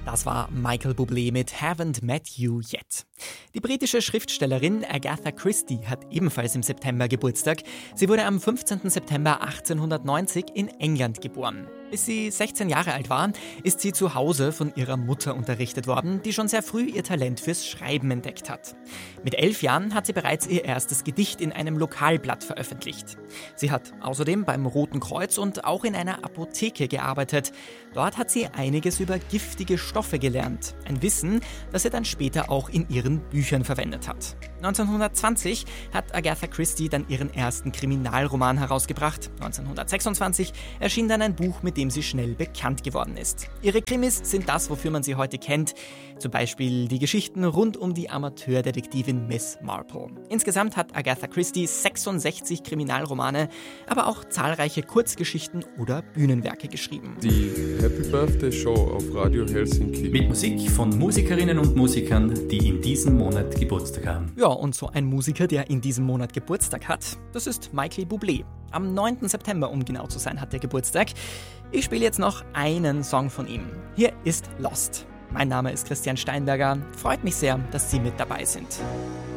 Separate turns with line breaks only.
Das war Michael Bublé mit Haven't Met You Yet. Die britische Schriftstellerin Agatha Christie hat ebenfalls im September Geburtstag. Sie wurde am 15. September 1890 in England geboren. Bis sie 16 Jahre alt war, ist sie zu Hause von ihrer Mutter unterrichtet worden, die schon sehr früh ihr Talent fürs Schreiben entdeckt hat. Mit 11 Jahren hat sie bereits ihr erstes Gedicht in einem Lokalblatt veröffentlicht. Sie hat außerdem beim Roten Kreuz und auch in einer Apotheke gearbeitet. Dort hat sie einiges über giftige Stoffe gelernt. Ein Wissen, das sie dann später auch in ihren Büchern verwendet hat. 1920 hat Agatha Christie dann ihren ersten Kriminalroman herausgebracht. 1926 erschien dann ein Buch, mit dem sie schnell bekannt geworden ist. Ihre Krimis sind das, wofür man sie heute kennt. Zum Beispiel die Geschichten rund um die Amateurdetektivin Miss Marple. Insgesamt hat Agatha Christie 66 Kriminalromane, aber auch zahlreiche Kurzgeschichten oder Bühnenwerke geschrieben.
Die Happy Birthday Show auf Radio Helsinki.
Mit Musik von Musikerinnen und Musikern, die in diesem Monat Geburtstag haben.
Ja, und so ein Musiker, der in diesem Monat Geburtstag hat, das ist Michael Bublé. Am 9. September, um genau zu sein, hat er Geburtstag. Ich spiele jetzt noch einen Song von ihm. Hier ist Lost. Mein Name ist Christian Steinberger. Freut mich sehr, dass Sie mit dabei sind.